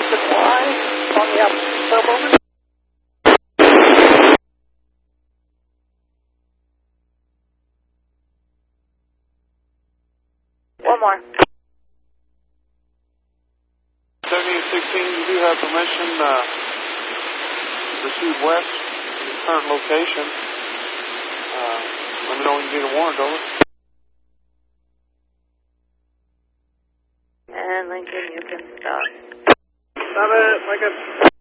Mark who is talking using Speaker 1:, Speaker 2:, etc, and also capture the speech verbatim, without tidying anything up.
Speaker 1: Lincoln Y, on the up suburban. One more.
Speaker 2: seventy-eight sixteen, you do have permission uh, to proceed west to your current location. Uh, let me know when you need a warrant, over.
Speaker 1: And Lincoln, you can stop.
Speaker 2: Stop it, Lincoln.